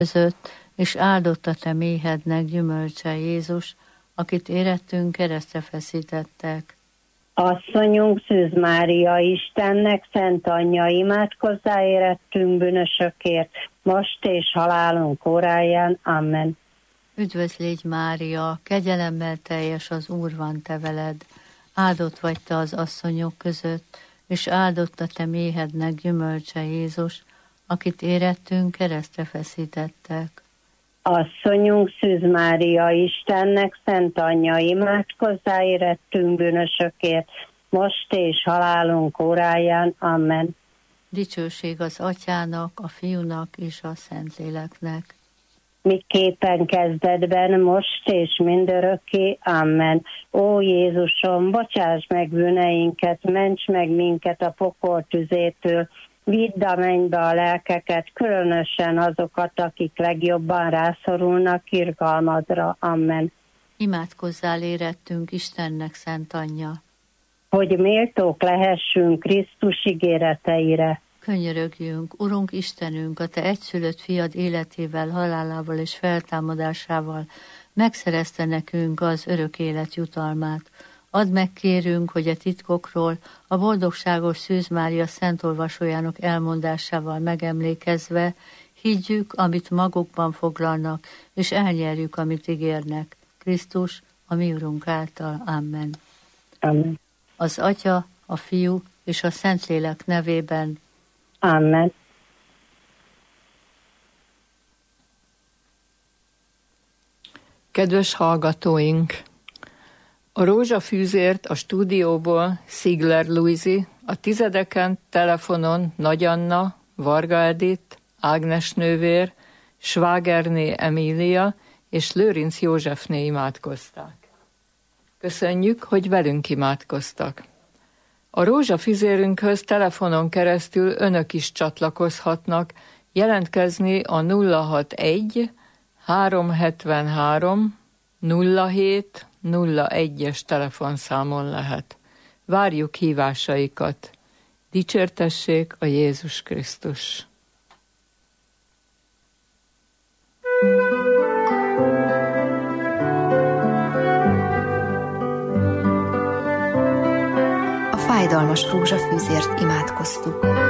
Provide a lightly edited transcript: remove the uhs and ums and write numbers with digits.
között, és áldott a te méhednek gyümölcse Jézus, akit érettünk keresztre feszítettek. Asszonyunk Szűz Mária, Istennek szent anyja, imádkozzá érettünk bűnösökért, most és halálunk óráján. Amen. Üdvözl légy Mária, kegyelemmel teljes az Úr van te veled, áldott vagy te az asszonyok között, és áldott a te méhednek gyümölcse Jézus, akit érettünk keresztre feszítettek. Asszonyunk Szűz Mária, Istennek szent anyja, imádkozzá érettünk bűnösökért, most és halálunk óráján. Amen. Dicsőség az Atyának, a Fiúnak és a Szentléleknek. Miképpen kezdetben, most és mindörökké. Amen. Ó Jézusom, bocsáss meg bűneinket, ments meg minket a pokol tüzétől, vidd a mennybe a lelkeket, különösen azokat, akik legjobban rászorulnak irgalmadra. Amen. Imádkozzál érettünk Istennek szent anyja, hogy méltók lehessünk Krisztus ígéreteire. Könyörögjünk, Urunk Istenünk, a te egyszülött fiad életével, halálával és feltámadásával megszerezte nekünk az örök élet jutalmát. Add meg, kérünk, hogy a titkokról, a boldogságos Szűz Mária szent olvasójának elmondásával megemlékezve higgyük, amit magukban foglalnak, és elnyerjük, amit ígérnek. Krisztus, a mi Urunk által. Amen. Amen. Az Atya, a Fiú és a Szentlélek nevében. Amen. Kedves hallgatóink! A rózsafűzért a stúdióból Szigler Luizi, a tizedeken telefonon Nagy Anna, Varga Edith, Ágnes nővér, Svágerné Emília és Lőrinc Józsefné imádkozták. Köszönjük, hogy velünk imádkoztak. A rózsafüzérünkhöz telefonon keresztül önök is csatlakozhatnak, jelentkezni a 061 373 07 01-es telefonszámon lehet. Várjuk hívásaikat. Dicsértessék a Jézus Krisztus! A fájdalmas rózsafűzért imádkoztuk.